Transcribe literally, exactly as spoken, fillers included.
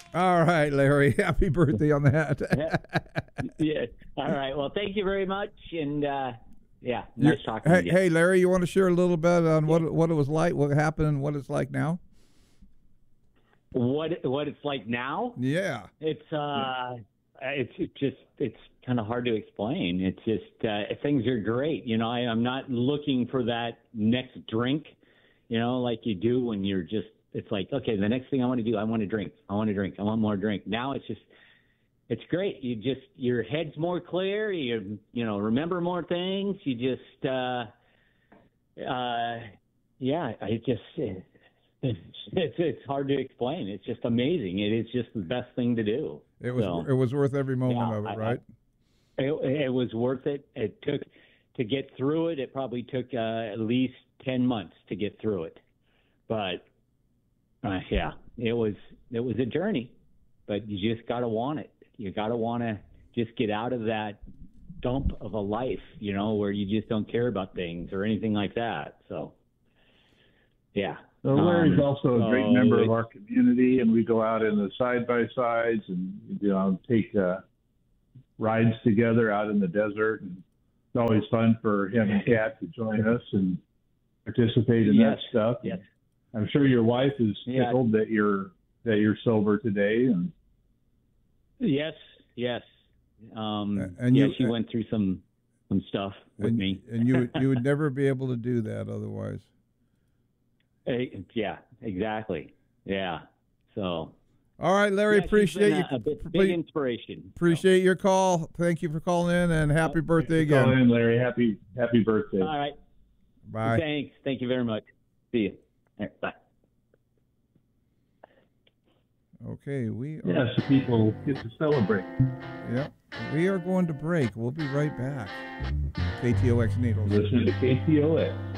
All right, Larry. Happy birthday on that. Yeah. All right. Well, thank you very much, and uh, yeah, You- nice talking hey, to you. hey, Larry, you want to share a little bit on what what it was like, what happened, and what it's like now? What what it's like now? Yeah. It's uh, it's it's just it's kind of hard to explain. It's just uh, things are great. You know, I, I'm not looking for that next drink. You know, like you do when you're just. It's like, okay, the next thing I want to do, I want to drink. I want to drink. I want more drink. Now it's just, it's great. You just, your head's more clear. You, you know, remember more things. You just, uh, uh, yeah, I just, it's, it's, it's hard to explain. It's just amazing. It is just the best thing to do. It was So, it was worth every moment yeah, of it, I- right? It, it was worth it. It took, to get through it, it probably took uh, at least ten months to get through it. But, Uh, yeah, it was it was a journey, but you just gotta want it. You gotta want to just get out of that dump of a life, you know, where you just don't care about things or anything like that. So, yeah. So Larry's Um, also a great so member of it's- our community, and we go out in the side by sides and you know take uh, rides together out in the desert. And it's always fun for him and Kat to join us and participate in Yes, that stuff. yes. I'm sure your wife is Yeah. tickled that you're that you're sober today. And Yes, yes. Um, And yeah, you- she went through some some stuff with and, me. and you would- you would never be able to do that otherwise. Eh, yeah, exactly. Yeah. So. All right, Larry. yeah, she's appreciate been you. a, a big, pre- big inspiration. So. Appreciate your call. Thank you for calling in, and happy birthday call again. in, Larry. Happy happy birthday. All right. Bye. Thanks. Thank you very much. See you. All right, bye. Okay, we are. Yeah, so people get to celebrate. Yep. We are going to break. We'll be right back. K T O X Needles. Listen to K T O X.